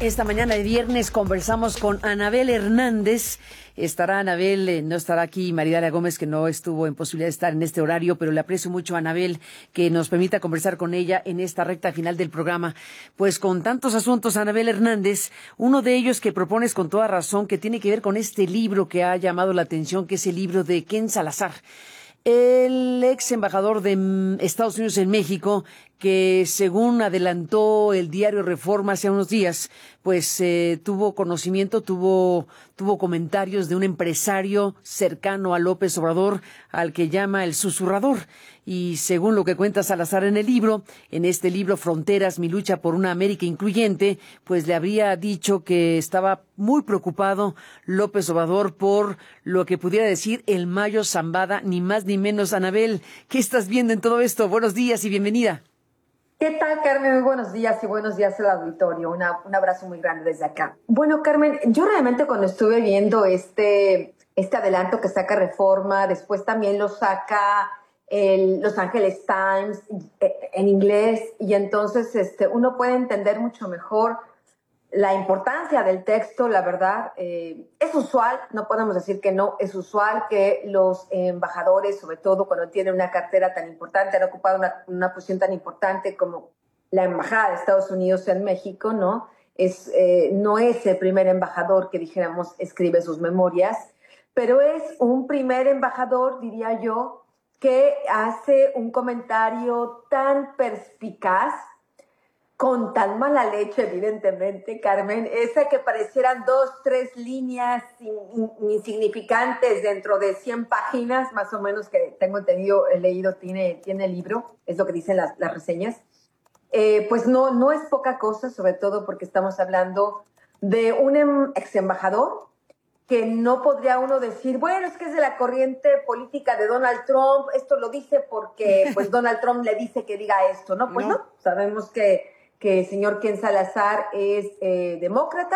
Esta mañana de viernes conversamos con Anabel Hernández. Estará Anabel, no estará aquí Maridalia Gómez, que no estuvo en posibilidad de estar en este horario, pero le aprecio mucho a Anabel que nos permita conversar con ella en esta recta final del programa. Pues con tantos asuntos, Anabel Hernández, uno de ellos que propones con toda razón, que tiene que ver con este libro que ha llamado la atención, que es el libro de Ken Salazar, el ex embajador de Estados Unidos en México, que según adelantó el diario Reforma hace unos días, pues tuvo conocimiento, tuvo comentarios de un empresario cercano a López Obrador, al que llama el susurrador. Y según lo que cuenta Salazar en el libro, en este libro Fronteras, mi lucha por una América incluyente, pues le habría dicho que estaba muy preocupado López Obrador por lo que pudiera decir el Mayo Zambada, ni más ni menos. Anabel, ¿qué estás viendo en todo esto? Buenos días y bienvenida. ¿Qué tal, Carmen? Muy buenos días y buenos días al auditorio. Un abrazo muy grande desde acá. Bueno, Carmen, yo realmente cuando estuve viendo este adelanto que saca Reforma, después también lo saca el Los Angeles Times en inglés, y entonces uno puede entender mucho mejor la importancia del texto. La verdad, es usual, no podemos decir que no, es usual que los embajadores, sobre todo cuando tienen una cartera tan importante, han ocupado una posición tan importante como la Embajada de Estados Unidos en México, ¿no? No es el primer embajador que, dijéramos, escribe sus memorias, pero es un primer embajador, diría yo, que hace un comentario tan perspicaz, con tan mala leche, evidentemente, Carmen, esa que parecieran 2, 3 líneas insignificantes dentro de 100 páginas, más o menos, que tengo entendido, he leído, tiene el libro, es lo que dicen las reseñas. Pues no es poca cosa, sobre todo porque estamos hablando de un ex embajador que no podría uno decir, bueno, es que es de la corriente política de Donald Trump, esto lo dice porque pues Donald Trump le dice que diga esto, ¿no? Pues no, sabemos que el señor Ken Salazar es demócrata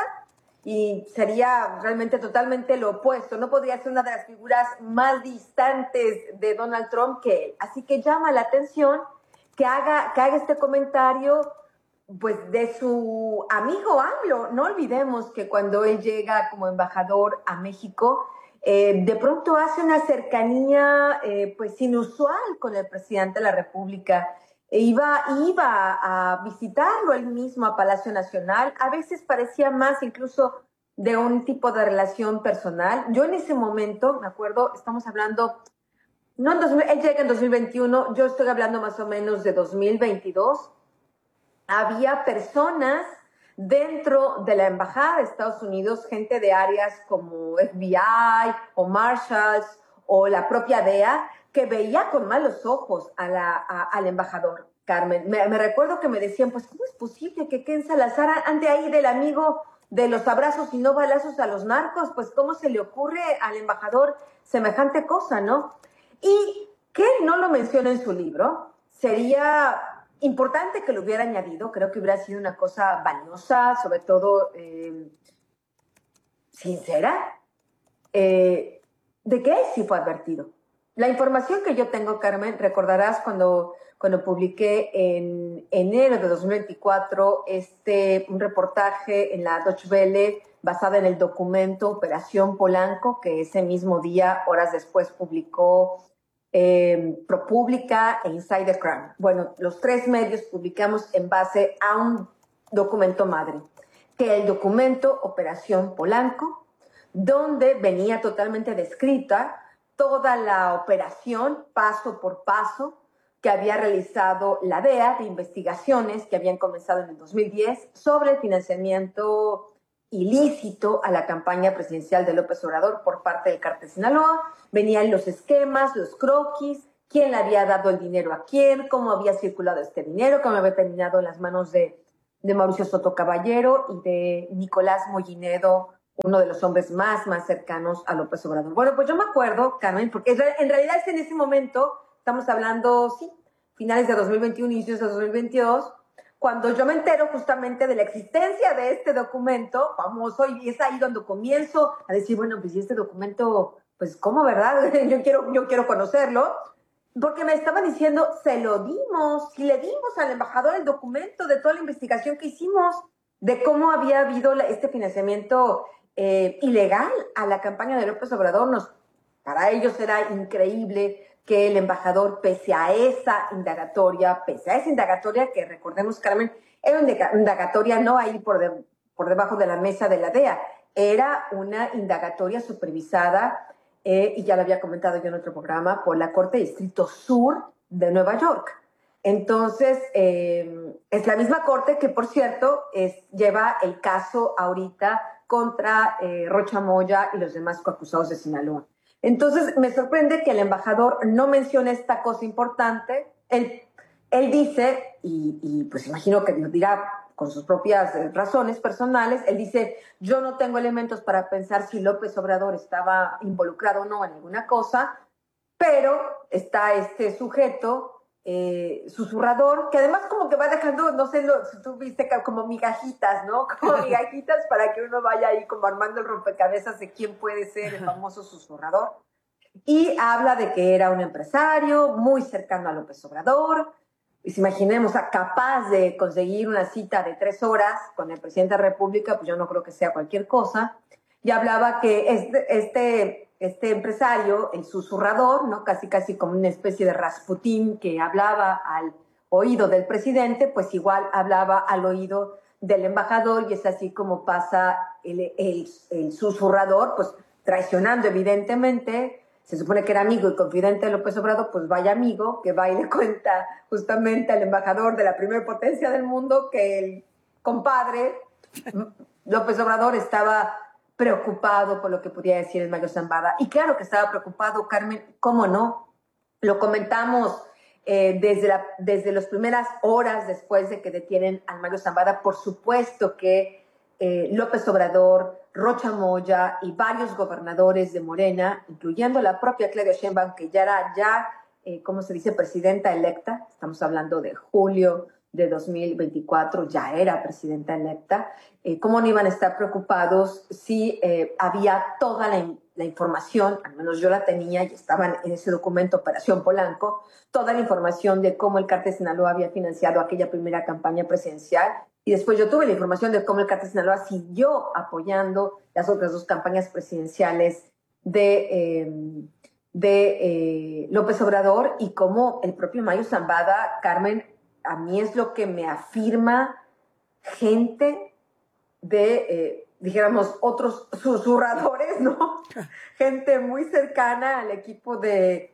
y sería realmente totalmente lo opuesto. No podría ser una de las figuras más distantes de Donald Trump que él. Así que llama la atención que haga este comentario, pues, de su amigo AMLO. No olvidemos que cuando él llega como embajador a México, de pronto hace una cercanía pues inusual con el presidente de la República. Iba a visitarlo él mismo a Palacio Nacional. A veces parecía más incluso de un tipo de relación personal. Yo en ese momento, me acuerdo, estamos hablando, no en 2000, él llega en 2021, yo estoy hablando más o menos de 2022. Había personas dentro de la Embajada de Estados Unidos, gente de áreas como FBI o Marshals o la propia DEA, que veía con malos ojos al embajador, Carmen. Me recuerdo que me decían, pues, ¿cómo es posible que Ken Salazar ande ahí del amigo de los abrazos y no balazos a los narcos? Pues, ¿cómo se le ocurre al embajador semejante cosa, no? Y que no lo menciona en su libro, sería importante que lo hubiera añadido. Creo que hubiera sido una cosa valiosa, sobre todo sincera, de que él sí fue advertido. La información que yo tengo, Carmen, recordarás cuando publiqué en enero de 2024 un reportaje en la Deutsche Welle basado en el documento Operación Polanco, que ese mismo día, horas después, publicó ProPublica e Insider Crime. Bueno, los 3 medios publicamos en base a un documento madre, que el documento Operación Polanco, donde venía totalmente descrita toda la operación, paso por paso, que había realizado la DEA, de investigaciones que habían comenzado en el 2010 sobre el financiamiento ilícito a la campaña presidencial de López Obrador por parte del Cártel Sinaloa. Venían los esquemas, los croquis, quién le había dado el dinero a quién, cómo había circulado este dinero, cómo había terminado en las manos de Mauricio Soto Caballero y de Nicolás Mollinedo, uno de los hombres más cercanos a López Obrador. Bueno, pues yo me acuerdo, Carmen, porque en realidad es en ese momento, estamos hablando, sí, finales de 2021, inicios de 2022, cuando yo me entero justamente de la existencia de este documento famoso, y es ahí donde comienzo a decir, bueno, pues, ¿y este documento, pues, cómo, verdad? yo quiero conocerlo, porque me estaban diciendo, se lo dimos, y le dimos al embajador el documento de toda la investigación que hicimos. de cómo había habido este financiamiento ilegal a la campaña de López Obrador. Para ellos era increíble que el embajador, pese a esa indagatoria que recordemos, Carmen, era una indagatoria no ahí por debajo de la mesa de la DEA, era una indagatoria supervisada, y ya lo había comentado yo en otro programa, por la Corte de Distrito Sur de Nueva York. Entonces, es la misma corte que, por cierto, lleva el caso ahorita contra Rocha Moya y los demás coacusados de Sinaloa. Entonces, me sorprende que el embajador no mencione esta cosa importante. Él dice, y pues imagino que lo dirá con sus propias razones personales, él dice, yo no tengo elementos para pensar si López Obrador estaba involucrado o no en alguna cosa, pero está este sujeto susurrador, que además como que va dejando, no sé si tú viste, como migajitas, ¿no? Como migajitas para que uno vaya ahí como armando el rompecabezas de quién puede ser el famoso susurrador. Y habla de que era un empresario muy cercano a López Obrador, y si imaginemos, capaz de conseguir una cita de 3 horas con el presidente de la República, pues yo no creo que sea cualquier cosa. Y hablaba que este empresario, el susurrador, ¿no? Casi como una especie de Rasputín que hablaba al oído del presidente, pues igual hablaba al oído del embajador, y es así como pasa el susurrador, pues traicionando evidentemente. Se supone que era amigo y confidente de López Obrador, pues vaya amigo que va y le cuenta justamente al embajador de la primera potencia del mundo que el compadre López Obrador estaba preocupado por lo que podía decir el Mayo Zambada. Y claro que estaba preocupado, Carmen, ¿cómo no? Lo comentamos desde las primeras horas después de que detienen al Mayo Zambada. Por supuesto que López Obrador, Rocha Moya y varios gobernadores de Morena, incluyendo la propia Claudia Sheinbaum, que ya era, ¿cómo se dice?, presidenta electa. Estamos hablando de julio de 2024, ya era presidenta electa. ¿Cómo no iban a estar preocupados si había toda la información, al menos yo la tenía y estaban en ese documento Operación Polanco, toda la información de cómo el Cártel Sinaloa había financiado aquella primera campaña presidencial? Y después yo tuve la información de cómo el Cártel Sinaloa siguió apoyando las otras 2 campañas presidenciales de López Obrador, y cómo el propio Mayo Zambada, Carmen, a mí es lo que me afirma gente de, dijéramos, otros susurradores, ¿no? Gente muy cercana al equipo de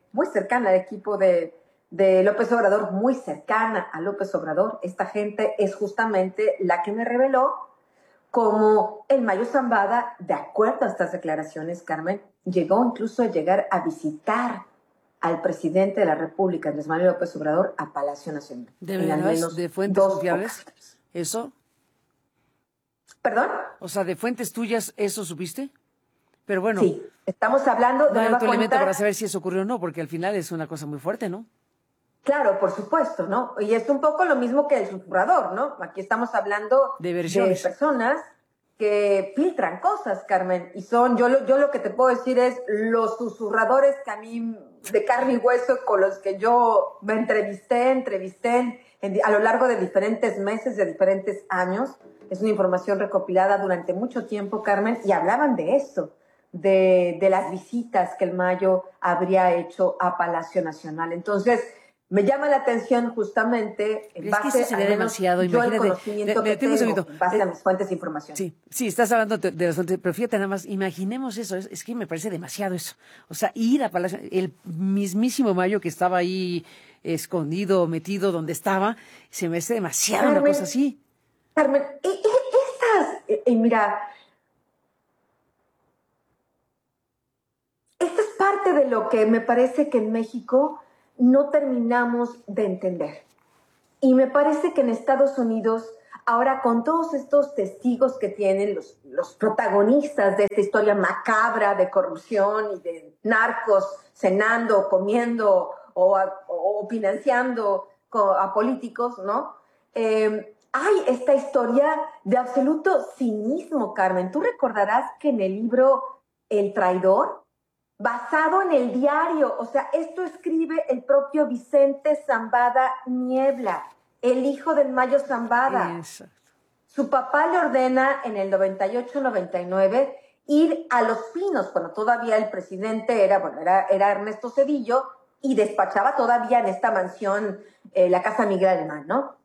López Obrador, muy cercana a López Obrador. Esta gente es justamente la que me reveló cómo el Mayo Zambada, de acuerdo a estas declaraciones, Carmen, llegó incluso a llegar a visitar al presidente de la República, Andrés Manuel López Obrador, a Palacio Nacional. ¿De veras? ¿De fuentes confiables? ¿Eso? ¿Perdón? O sea, ¿de fuentes tuyas eso supiste? Pero bueno. Sí, estamos hablando de... No hay otro elemento para saber si eso ocurrió o no, porque al final es una cosa muy fuerte, ¿no? Claro, por supuesto, ¿no? Y es un poco lo mismo que el susurrador, ¿no? Aquí estamos hablando de personas que filtran cosas, Carmen, y son, yo lo que te puedo decir es los susurradores que a mí, de carne y hueso, con los que yo me entrevisté a lo largo de diferentes meses, de diferentes años. Es una información recopilada durante mucho tiempo, Carmen, y hablaban de eso, de las visitas que el Mayo habría hecho a Palacio Nacional. Entonces, me llama la atención justamente en base a demasiado, yo el conocimiento que tengo, en base a mis fuentes de información. Sí, estás hablando de las fuentes, pero fíjate nada más, imaginemos eso, es que me parece demasiado eso. O sea, ir a Palacio, el mismísimo Mayo que estaba ahí escondido, metido donde estaba, se me hace demasiado, Carmen, una cosa así. Carmen, mira, esta es parte de lo que me parece que en México no terminamos de entender. Y me parece que en Estados Unidos, ahora con todos estos testigos que tienen los protagonistas de esta historia macabra de corrupción y de narcos cenando, comiendo o financiando a políticos, ¿no? Hay esta historia de absoluto cinismo, Carmen. Tú recordarás que en el libro El Traidor, basado en el diario, o sea, esto escribe el propio Vicente Zambada Niebla, el hijo del Mayo Zambada. Exacto. su papá le ordena en el 98-99 ir a Los Pinos, cuando todavía el presidente era Ernesto Zedillo, y despachaba todavía en esta mansión, la Casa Miguel Alemán, ¿no?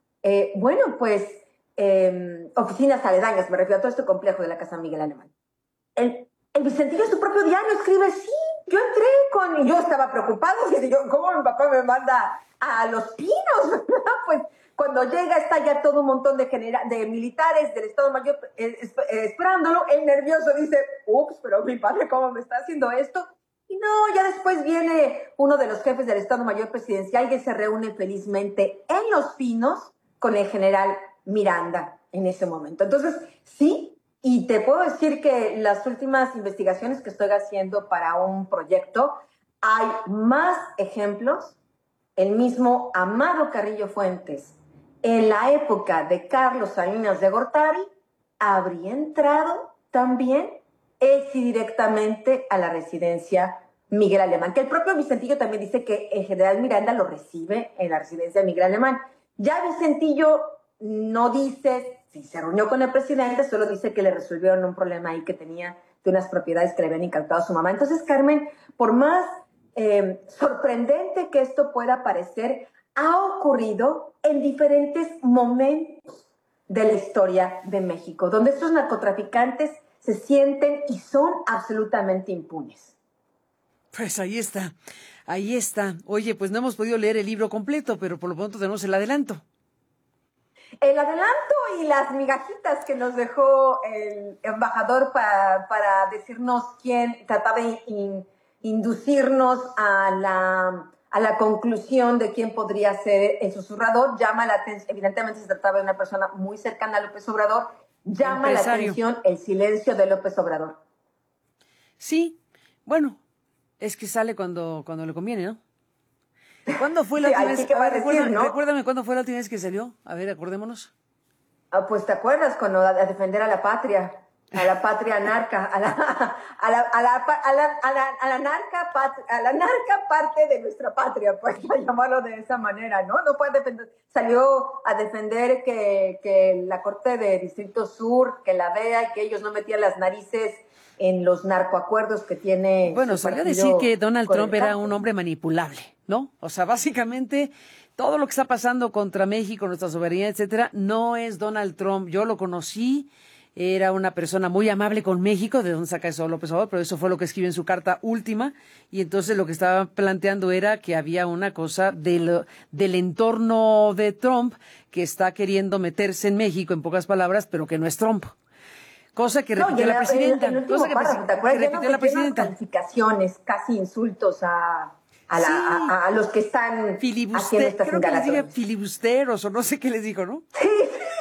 Oficinas aledañas, me refiero a todo este complejo de la Casa Miguel Alemán. El Vicentillo en su propio diario escribe, sí, yo entré y yo estaba preocupado, y yo, ¿cómo mi papá me manda a Los Pinos? Pues cuando llega está ya todo un montón de militares del Estado Mayor esperándolo, él nervioso dice, ups, pero mi padre, ¿cómo me está haciendo esto? Y no, ya después viene uno de los jefes del Estado Mayor Presidencial que se reúne felizmente en Los Pinos con el general Miranda en ese momento. Entonces, sí, y te puedo decir que las últimas investigaciones que estoy haciendo para un proyecto, hay más ejemplos. El mismo Amado Carrillo Fuentes, en la época de Carlos Salinas de Gortari, habría entrado también directamente a la residencia Miguel Alemán, que el propio Vicentillo también dice que el general Miranda lo recibe en la residencia Miguel Alemán. Ya Vicentillo no dice si se reunió con el presidente, solo dice que le resolvieron un problema ahí que tenía de unas propiedades que le habían incautado a su mamá. Entonces, Carmen, por más sorprendente que esto pueda parecer, ha ocurrido en diferentes momentos de la historia de México, donde estos narcotraficantes se sienten y son absolutamente impunes. Pues ahí está, ahí está. Oye, pues no hemos podido leer el libro completo, pero por lo pronto tenemos el adelanto. El adelanto y las migajitas que nos dejó el embajador para decirnos quién, tratar de inducirnos a la conclusión de quién podría ser el susurrador, llama la atención. Evidentemente se trataba de una persona muy cercana a López Obrador, llama la atención el silencio de López Obrador. Sí, bueno, es que sale cuando le conviene, ¿no? ¿Cuándo fue la última vez? Recuérdame cuándo fue la última vez que salió. A ver, acordémonos. Pues te acuerdas cuando a defender a la patria narca, a la narca parte de nuestra patria, pues a llamarlo de esa manera, ¿no? No puede defender, salió a defender que la Corte de Distrito Sur, que la DEA y que ellos no metían las narices en los narcoacuerdos que tiene. Bueno, salió a decir que Donald Trump era un hombre manipulable, ¿no? O sea, básicamente todo lo que está pasando contra México, nuestra soberanía, etcétera, no es Donald Trump. Yo lo conocí, era una persona muy amable con México, de dónde saca eso López Obrador, pero eso fue lo que escribió en su carta última, y entonces lo que estaba planteando era que había una cosa del entorno de Trump que está queriendo meterse en México, en pocas palabras, pero que no es Trump. Cosa que repitió la presidenta. Cosa que repitió la presidenta. Calificaciones, casi insultos a los que están filibusteros, creo que les dije filibusteros o no sé qué les dijo, ¿no? Sí.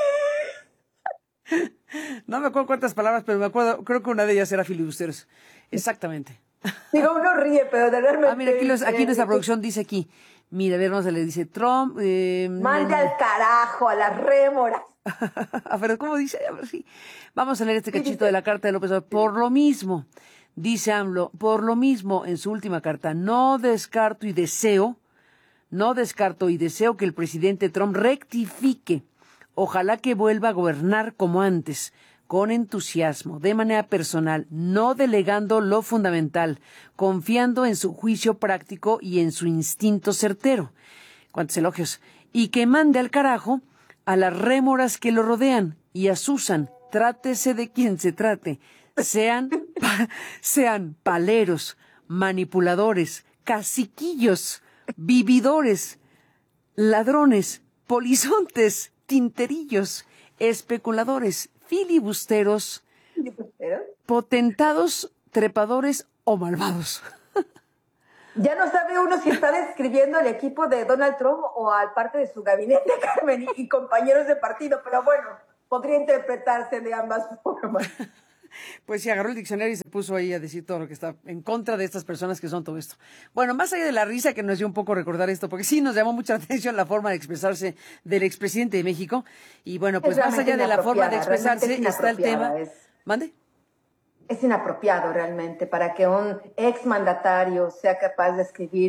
No me acuerdo cuántas palabras, pero me acuerdo, creo que una de ellas era filibusteros. Exactamente. Digo, uno ríe, pero de realmente... Mira, aquí nuestra producción dice aquí, mira, a ver, no se le dice Trump... mande al carajo, a las rémoras. A ver, ¿cómo dice? A ver, sí. Vamos a leer este cachito de la carta de López Obrador. Por lo mismo, dice AMLO, por lo mismo, en su última carta, no descarto y deseo que el presidente Trump rectifique. Ojalá que vuelva a gobernar como antes, con entusiasmo, de manera personal, no delegando lo fundamental, confiando en su juicio práctico y en su instinto certero. Cuántos elogios. Y que mande al carajo a las rémoras que lo rodean y a Susan, trátese de quien se trate, sean paleros, manipuladores, caciquillos, vividores, ladrones, polizontes, tinterillos, especuladores, filibusteros, potentados, trepadores o malvados. Ya no sabe uno si está describiendo el equipo de Donald Trump o al parte de su gabinete, Carmen, y compañeros de partido, pero bueno, podría interpretarse de ambas formas. Pues sí, agarró el diccionario y se puso ahí a decir todo lo que está en contra de estas personas que son todo esto. Bueno, más allá de la risa que nos dio un poco recordar esto, porque sí nos llamó mucha atención la forma de expresarse del expresidente de México. Y bueno, pues más allá de la forma de expresarse está el tema. ¿Mande? Es inapropiado realmente para que un exmandatario sea capaz de escribir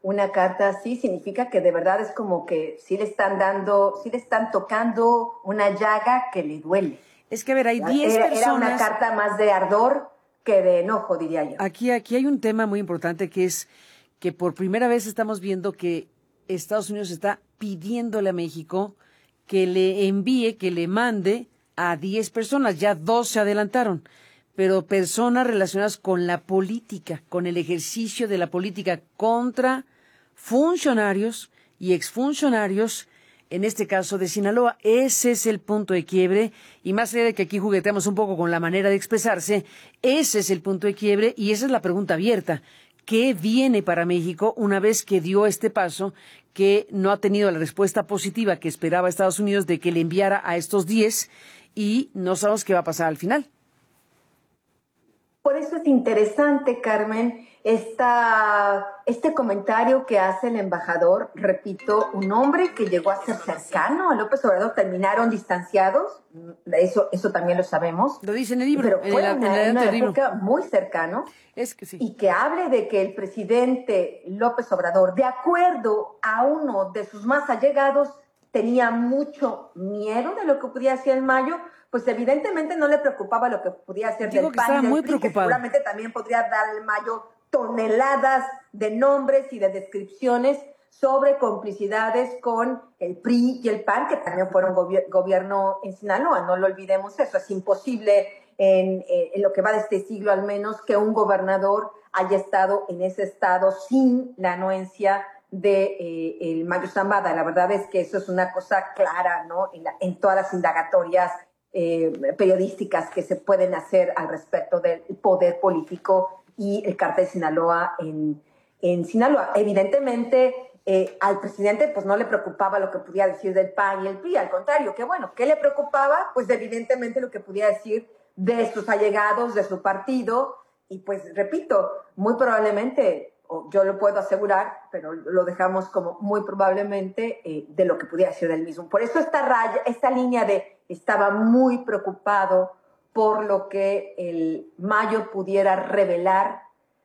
una carta así, significa que de verdad es como que sí le están tocando una llaga que le duele. Es que, a ver, hay 10 personas... Era una carta más de ardor que de enojo, diría yo. Aquí hay un tema muy importante, que es que por primera vez estamos viendo que Estados Unidos está pidiéndole a México que le envíe, que le mande a 10 personas. Ya 2 se adelantaron, pero personas relacionadas con la política, con el ejercicio de la política contra funcionarios y exfuncionarios, en este caso de Sinaloa. Ese es el punto de quiebre, y más allá de que aquí jugueteamos un poco con la manera de expresarse, ese es el punto de quiebre y esa es la pregunta abierta. ¿Qué viene para México una vez que dio este paso, que no ha tenido la respuesta positiva que esperaba Estados Unidos de que le enviara a estos 10 y no sabemos qué va a pasar al final? Por eso es interesante, Carmen, este comentario que hace el embajador. Repito, un hombre que llegó a ser cercano a López Obrador, terminaron distanciados, eso también lo sabemos. Lo dice en el libro, pero fue en una época muy cercano. Es que sí. Y que hable de que el presidente López Obrador, de acuerdo a uno de sus más allegados, tenía mucho miedo de lo que podía hacer en mayo, pues evidentemente no le preocupaba lo que podía hacer del PAN y del PRI, que seguramente también podría dar al Mayo toneladas de nombres y de descripciones sobre complicidades con el PRI y el PAN, que también fueron gobierno en Sinaloa. No lo olvidemos, eso es imposible en lo que va de este siglo al menos, que un gobernador haya estado en ese estado sin la anuencia de el Mayo Zambada. La verdad es que eso es una cosa clara, ¿no? En todas las indagatorias periodísticas que se pueden hacer al respecto del poder político y el cártel de Sinaloa en Sinaloa. Evidentemente, al presidente pues no le preocupaba lo que podía decir del PAN y el PRI, al contrario, que bueno, ¿qué le preocupaba? Pues evidentemente lo que podía decir de sus allegados, de su partido, y pues repito, muy probablemente, o yo lo puedo asegurar, pero lo dejamos como muy probablemente, de lo que pudiera decir del mismo. Por eso esta línea de estaba muy preocupado por lo que el Mayo pudiera revelar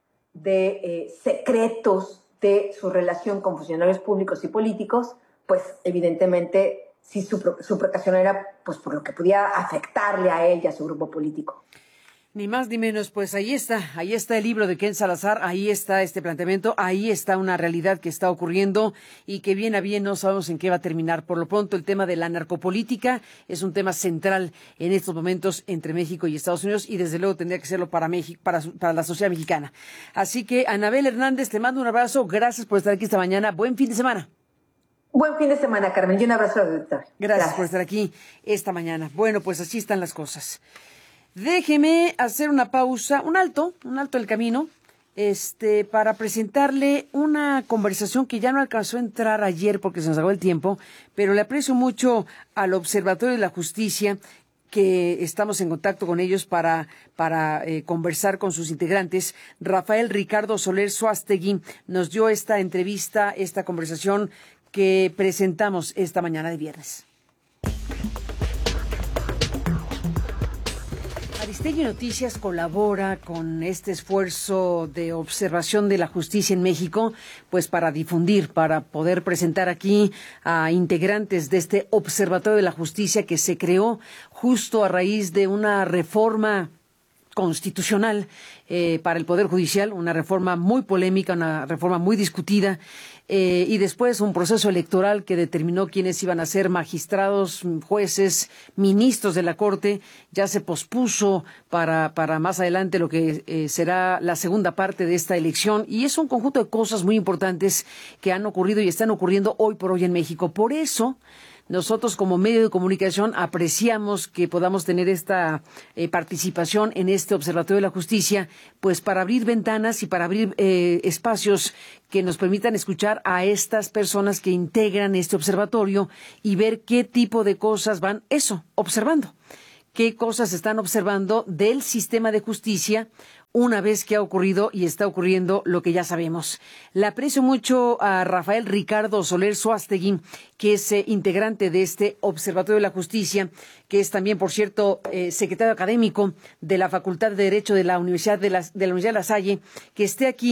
de secretos de su relación con funcionarios públicos y políticos, pues evidentemente sí su preocupación era pues por lo que podía afectarle a él y a su grupo político. Ni más ni menos, pues ahí está el libro de Ken Salazar, ahí está este planteamiento, ahí está una realidad que está ocurriendo y que bien a bien no sabemos en qué va a terminar. Por lo pronto, el tema de la narcopolítica es un tema central en estos momentos entre México y Estados Unidos, y desde luego tendría que serlo para México, para la sociedad mexicana. Así que, Anabel Hernández, te mando un abrazo, gracias por estar aquí esta mañana, buen fin de semana. Buen fin de semana, Carmen, y un abrazo al doctor. Gracias por estar aquí esta mañana. Bueno, pues así están las cosas. Déjeme hacer una pausa, un alto del camino, para presentarle una conversación que ya no alcanzó a entrar ayer porque se nos acabó el tiempo, pero le aprecio mucho al Observatorio de la Justicia, que estamos en contacto con ellos para conversar con sus integrantes. Rafael Ricardo Soler Suástegui nos dio esta entrevista, esta conversación que presentamos esta mañana de viernes. Aristegui Noticias colabora con este esfuerzo de observación de la justicia en México, pues para difundir, para poder presentar aquí a integrantes de este Observatorio de la Justicia que se creó justo a raíz de una reforma constitucional para el Poder Judicial, una reforma muy polémica, una reforma muy discutida, y después un proceso electoral que determinó quiénes iban a ser magistrados, jueces, ministros de la Corte. Ya se pospuso para más adelante lo que será la segunda parte de esta elección, y es un conjunto de cosas muy importantes que han ocurrido y están ocurriendo hoy por hoy en México. Por eso, nosotros como medio de comunicación apreciamos que podamos tener esta participación en este Observatorio de la Justicia, pues para abrir ventanas y para abrir espacios que nos permitan escuchar a estas personas que integran este observatorio y ver qué tipo de cosas van observando. Qué cosas están observando del sistema de justicia una vez que ha ocurrido y está ocurriendo lo que ya sabemos. Le aprecio mucho a Rafael Ricardo Soler Suástegui, que es integrante de este Observatorio de la Justicia, que es también, por cierto, secretario académico de la Facultad de Derecho de la Universidad de la Salle, que esté aquí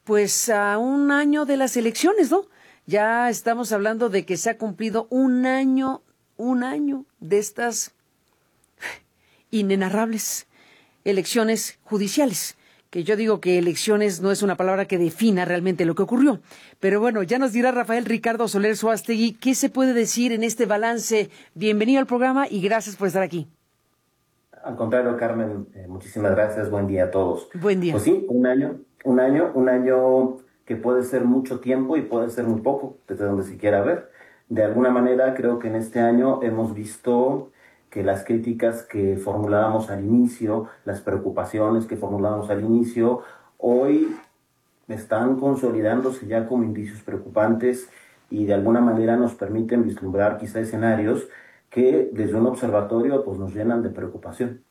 pues a un año de las elecciones, ¿no? Ya estamos hablando de que se ha cumplido un año de estas inenarrables elecciones judiciales, que yo digo que elecciones no es una palabra que defina realmente lo que ocurrió. Pero bueno, ya nos dirá Rafael Ricardo Soler Suástegui qué se puede decir en este balance. Bienvenido al programa y gracias por estar aquí. Al contrario, Carmen, muchísimas gracias. Buen día a todos. Buen día. Pues sí, un año que puede ser mucho tiempo y puede ser muy poco, desde donde se quiera ver. De alguna manera, creo que en este año hemos visto que las críticas que formulábamos al inicio, las preocupaciones que formulábamos al inicio, hoy están consolidándose ya como indicios preocupantes y de alguna manera nos permiten vislumbrar quizá escenarios que desde un observatorio pues nos llenan de preocupación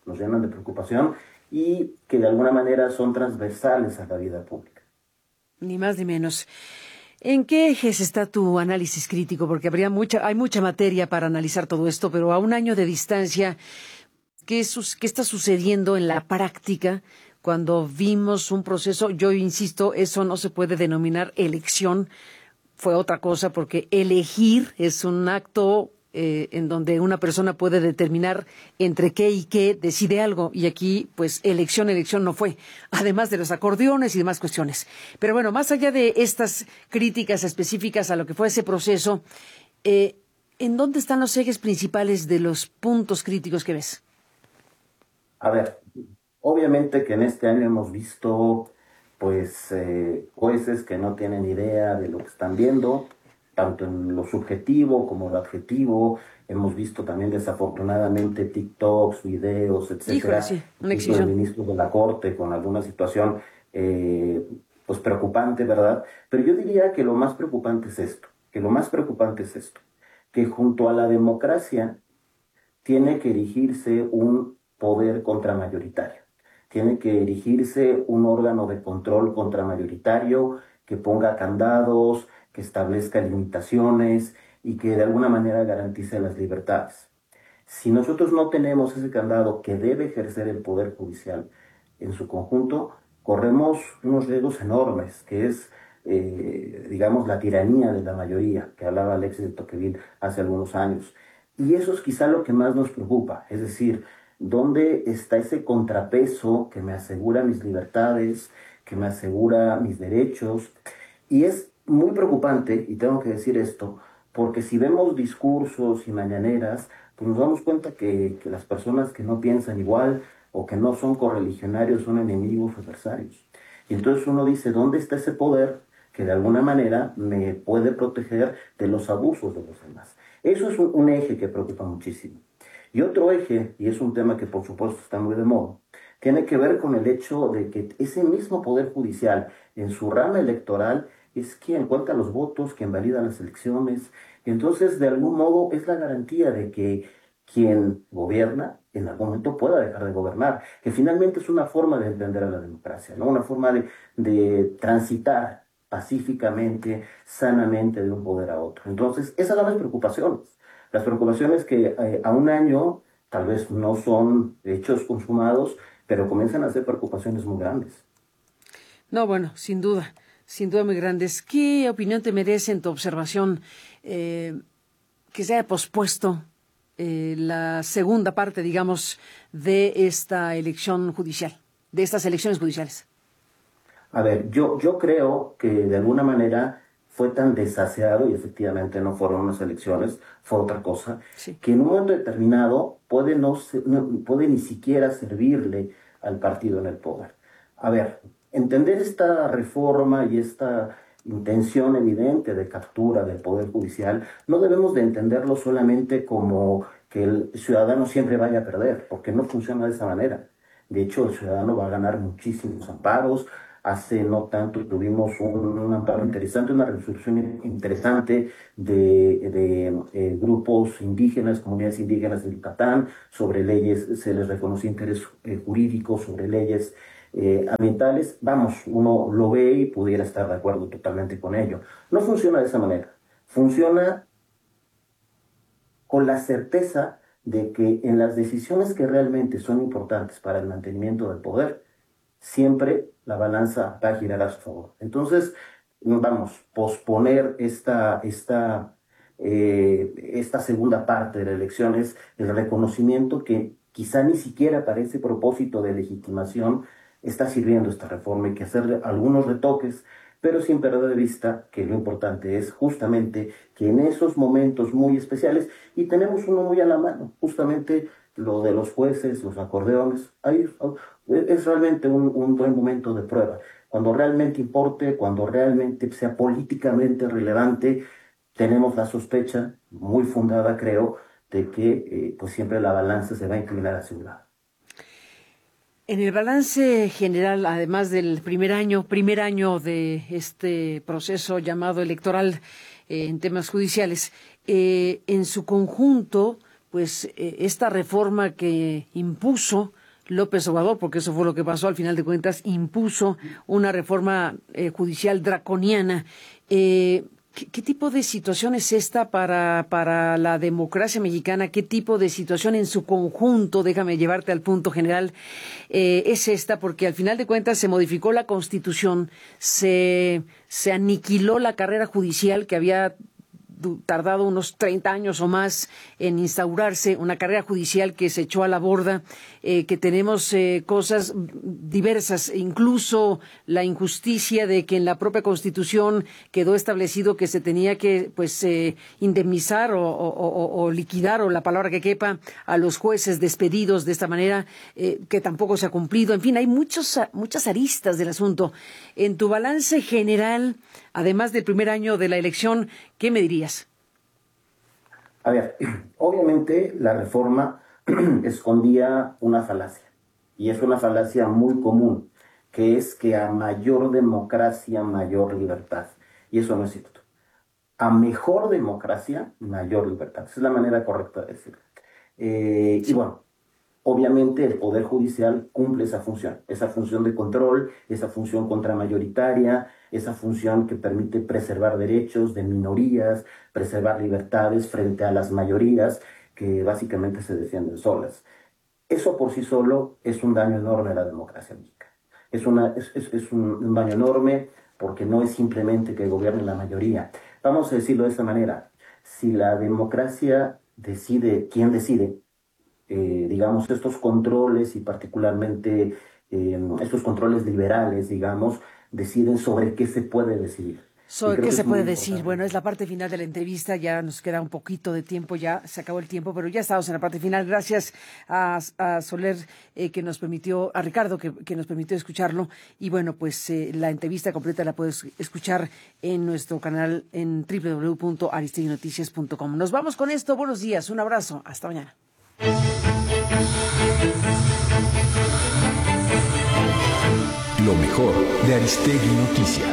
y que de alguna manera son transversales a la vida pública. Ni más ni menos. ¿En qué ejes está tu análisis crítico? Porque hay mucha materia para analizar todo esto, pero a un año de distancia, ¿qué está sucediendo en la práctica cuando vimos un proceso? Yo insisto, eso no se puede denominar elección, fue otra cosa, porque elegir es un acto en donde una persona puede determinar entre qué y qué decide algo, y aquí pues elección no fue, además de los acordeones y demás cuestiones. Pero bueno, más allá de estas críticas específicas a lo que fue ese proceso, ¿en dónde están los ejes principales de los puntos críticos que ves? A ver, obviamente que en este año hemos visto pues jueces que no tienen idea de lo que están viendo, tanto en lo subjetivo como lo adjetivo. Hemos visto también desafortunadamente TikToks, videos, etcétera. Híjole, sí, una Incluso el exhibición. ministro de la Corte con alguna situación pues preocupante, ¿verdad? Pero yo diría que lo más preocupante es esto, que junto a la democracia tiene que erigirse un poder contramayoritario. Tiene que erigirse un órgano de control contramayoritario que ponga candados, que establezca limitaciones y que de alguna manera garantice las libertades. Si nosotros no tenemos ese candado que debe ejercer el Poder Judicial en su conjunto, corremos unos riesgos enormes, que es, digamos, la tiranía de la mayoría, que hablaba Alexis de Tocqueville hace algunos años. Y eso es quizá lo que más nos preocupa, es decir, ¿dónde está ese contrapeso que me asegura mis libertades, que me asegura mis derechos? Y es muy preocupante, y tengo que decir esto, porque si vemos discursos y mañaneras, pues nos damos cuenta que las personas que no piensan igual o que no son correligionarios son enemigos o adversarios. Y entonces uno dice, ¿dónde está ese poder que de alguna manera me puede proteger de los abusos de los demás? Eso es un eje que preocupa muchísimo. Y otro eje, y es un tema que por supuesto está muy de moda, tiene que ver con el hecho de que ese mismo Poder Judicial en su rama electoral es quien cuenta los votos, quien valida las elecciones. Entonces, de algún modo, es la garantía de que quien gobierna en algún momento pueda dejar de gobernar, que finalmente es una forma de entender a la democracia, ¿no? Una forma de transitar pacíficamente, sanamente de un poder a otro. Entonces, esas son las preocupaciones que a un año tal vez no son hechos consumados, pero comienzan a ser preocupaciones muy grandes. No, bueno, sin duda muy grandes. ¿Qué opinión te merece en tu observación que se haya pospuesto la segunda parte, digamos, de esta elección judicial, de estas elecciones judiciales? A ver, yo creo que de alguna manera fue tan desaseado, y efectivamente no fueron unas elecciones, fue otra cosa, Sí. que en un momento determinado puede, puede ni siquiera servirle al partido en el poder. A ver, entender esta reforma y esta intención evidente de captura del Poder Judicial, no debemos de entenderlo solamente como que el ciudadano siempre vaya a perder, porque no funciona de esa manera. De hecho, el ciudadano va a ganar muchísimos amparos. Hace no tanto tuvimos un amparo interesante, una resolución interesante de grupos indígenas, comunidades indígenas de Yucatán, sobre leyes, se les reconoció interés jurídico, sobre leyes ambientales. Vamos, uno lo ve y pudiera estar de acuerdo totalmente con ello. No funciona de esa manera. Funciona con la certeza de que en las decisiones que realmente son importantes para el mantenimiento del poder, siempre la balanza va a girar a su favor. Entonces, vamos, posponer esta segunda parte de la elección es el reconocimiento que quizá ni siquiera para ese propósito de legitimación está sirviendo esta reforma, y que hacerle algunos retoques, pero sin perder de vista que lo importante es justamente que en esos momentos muy especiales, y tenemos uno muy a la mano, justamente lo de los jueces, los acordeones, ahí es realmente un buen momento de prueba. Cuando realmente importe, cuando realmente sea políticamente relevante, tenemos la sospecha, muy fundada creo, de que pues siempre la balanza se va a inclinar hacia un lado. En el balance general, además del primer año de este proceso llamado electoral en temas judiciales, en su conjunto, pues esta reforma que impuso López Obrador, porque eso fue lo que pasó al final de cuentas, impuso una reforma judicial draconiana. ¿Qué tipo de situación es esta para la democracia mexicana? ¿Qué tipo de situación en su conjunto, déjame llevarte al punto general, es esta? Porque al final de cuentas se modificó la Constitución, se aniquiló la carrera judicial que había tardado unos 30 años o más en instaurarse, una carrera judicial que se echó a la borda, que tenemos cosas diversas, incluso la injusticia de que en la propia Constitución quedó establecido que se tenía que indemnizar o liquidar, o la palabra que quepa, a los jueces despedidos de esta manera, que tampoco se ha cumplido. En fin, hay muchas aristas del asunto. En tu balance general, además del primer año de la elección, ¿qué me dirías? A ver, obviamente la reforma escondía una falacia, y es una falacia muy común, que es que a mayor democracia, mayor libertad. Y eso no es cierto. A mejor democracia, mayor libertad. Esa es la manera correcta de decirlo. Y bueno, obviamente el Poder Judicial cumple esa función de control, esa función contramayoritaria, esa función que permite preservar derechos de minorías, preservar libertades frente a las mayorías que básicamente se defienden solas. Eso por sí solo es un daño enorme a la democracia mexicana. Es un daño enorme porque no es simplemente que gobierne la mayoría. Vamos a decirlo de esta manera: si la democracia decide quién decide, digamos, estos controles, y particularmente estos controles liberales, digamos, deciden sobre qué se puede decidir. ¿Sobre qué se puede decir? Bueno, es la parte final de la entrevista, ya nos queda un poquito de tiempo, ya se acabó el tiempo, pero ya estamos en la parte final. Gracias a Soler, que nos permitió, a Ricardo, que nos permitió escucharlo. Y bueno, pues la entrevista completa la puedes escuchar en nuestro canal en www.aristeguinoticias.com. Nos vamos con esto. Buenos días, un abrazo, hasta mañana. Lo mejor de Aristegui Noticias.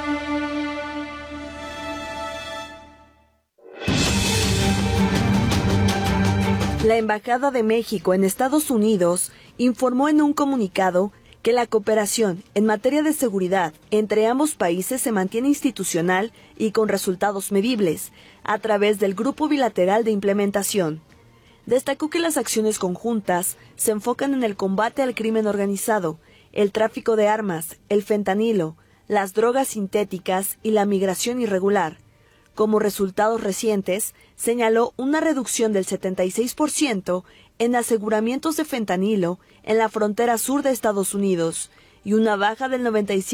La Embajada de México en Estados Unidos informó en un comunicado que la cooperación en materia de seguridad entre ambos países se mantiene institucional y con resultados medibles a través del Grupo Bilateral de Implementación. Destacó que las acciones conjuntas se enfocan en el combate al crimen organizado, el tráfico de armas, el fentanilo, las drogas sintéticas y la migración irregular. Como resultados recientes, señaló una reducción del 76% en aseguramientos de fentanilo en la frontera sur de Estados Unidos y una baja del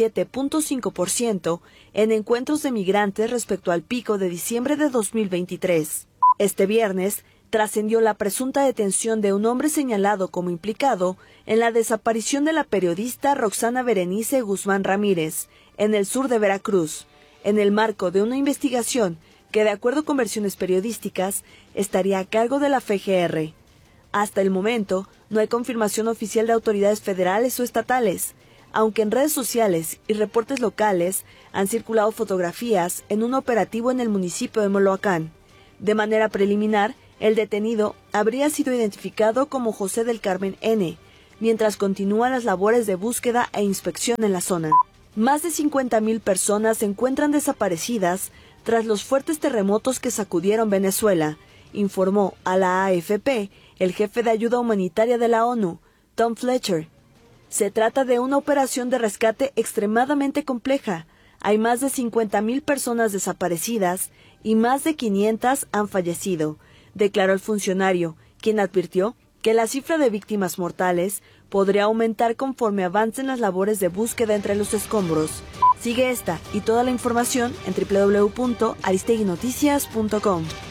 97.5% en encuentros de migrantes respecto al pico de diciembre de 2023. Este viernes, trascendió la presunta detención de un hombre señalado como implicado en la desaparición de la periodista Roxana Berenice Guzmán Ramírez, en el sur de Veracruz, en el marco de una investigación que, de acuerdo con versiones periodísticas, estaría a cargo de la FGR. Hasta el momento, no hay confirmación oficial de autoridades federales o estatales, aunque en redes sociales y reportes locales han circulado fotografías en un operativo en el municipio de Moloacán. De manera preliminar, el detenido habría sido identificado como José del Carmen N., mientras continúan las labores de búsqueda e inspección en la zona. Más de 50,000 personas se encuentran desaparecidas tras los fuertes terremotos que sacudieron Venezuela, informó a la AFP el jefe de ayuda humanitaria de la ONU, Tom Fletcher. Se trata de una operación de rescate extremadamente compleja. Hay más de 50,000 personas desaparecidas y más de 500 han fallecido, declaró el funcionario, quien advirtió que la cifra de víctimas mortales podría aumentar conforme avancen las labores de búsqueda entre los escombros. Sigue esta y toda la información en www.aristeguinoticias.com.